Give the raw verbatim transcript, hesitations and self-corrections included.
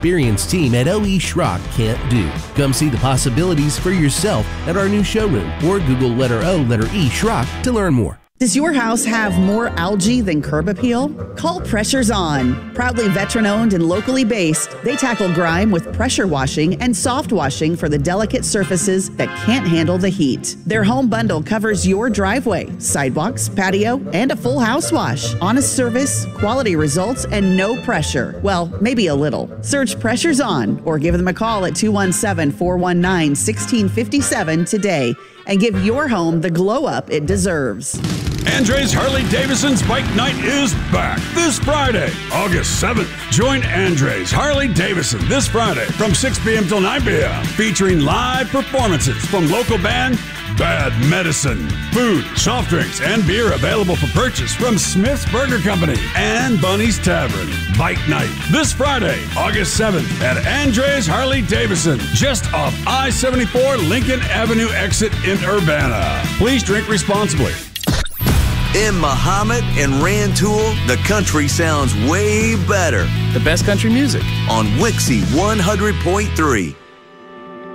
experienced team at O E Schrock can't do. Come see the possibilities for yourself at our new showroom or Google letter O, letter E, Schrock to learn more. Does your house have more algae than curb appeal? Call Pressure's On. Proudly veteran-owned and locally based, they tackle grime with pressure washing and soft washing for the delicate surfaces that can't handle the heat. Their home bundle covers your driveway, sidewalks, patio, and a full house wash. Honest service, quality results, and no pressure. Well, maybe a little. Search Pressure's On or give them a call at two one seven, four one nine, one six five seven today and give your home the glow up it deserves. Andres Harley-Davidson's Bike Night is back this Friday, August seventh. Join Andres Harley-Davidson this Friday from six p.m. till nine p.m. featuring live performances from local band Bad Medicine. Food, soft drinks, and beer available for purchase from Smith's Burger Company and Bunny's Tavern. Bike Night this Friday, August seventh at Andres Harley-Davidson, just off I seventy-four Lincoln Avenue exit in Urbana. Please drink responsibly. In Muhammad and Rantoul, the country sounds way better. The best country music on Wixie one hundred point three.